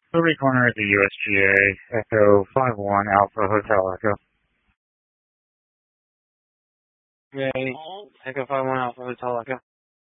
Liberty Corner at the USGA, Echo 51 Alpha Hotel Echo. Okay, Echo 51 Alpha Hotel Echo.